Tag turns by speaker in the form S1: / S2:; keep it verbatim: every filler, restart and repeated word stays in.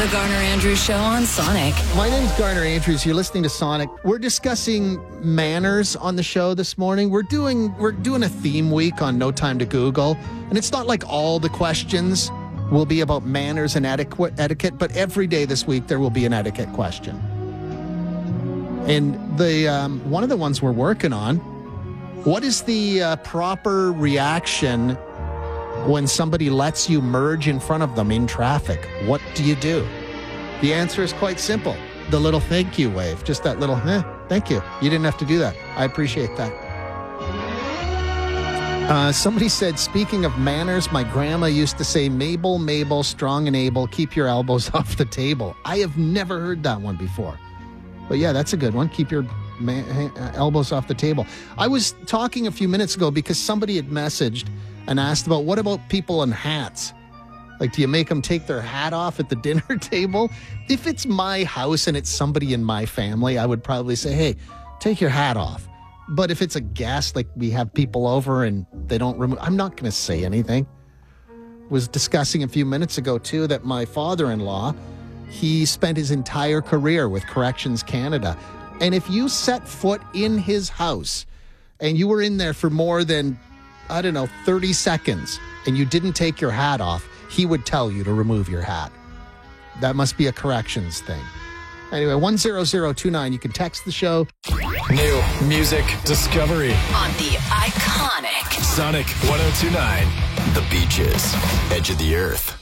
S1: The Garner Andrews Show on Sonic.
S2: My name's Garner Andrews. You're listening to Sonic. We're discussing manners on the show this morning. We're doing we're doing a theme week on No Time to Google, and it's not like all the questions will be about manners and etiquette, etiquette, but every day this week there will be an etiquette question. And the um, one of the ones we're working on, what is the uh, proper reaction when somebody lets you merge in front of them in traffic? What do you do? The answer is quite simple. The little thank you wave. Just that little, eh, thank you. You didn't have to do that. I appreciate that. Uh, somebody said, speaking of manners, my grandma used to say, Mabel, Mabel, strong and able, keep your elbows off the table. I have never heard that one before. But yeah, that's a good one. Keep your ma- elbows off the table. I was talking a few minutes ago because somebody had messaged and asked about, what about people in hats? Like, do you make them take their hat off at the dinner table? If it's my house and it's somebody in my family, I would probably say, hey, take your hat off. But if it's a guest, like we have people over and they don't remove, I'm not going to say anything. Was discussing a few minutes ago, too, that my father-in-law, he spent his entire career with Corrections Canada. And if you set foot in his house and you were in there for more than, I don't know, thirty seconds, and you didn't take your hat off, he would tell you to remove your hat. That must be a corrections thing. Anyway, one zero zero two nine, you can text the show.
S3: New music discovery
S1: On the iconic
S3: Sonic one oh two nine.
S4: The Beaches, Edge of the Earth.